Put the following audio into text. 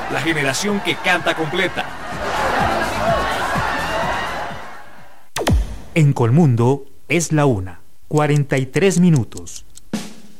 la generación que canta completa. En Colmundo es la 1:43.